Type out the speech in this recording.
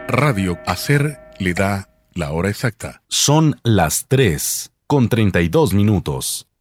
Radio Hacer le da la hora exacta. Son las 3:32.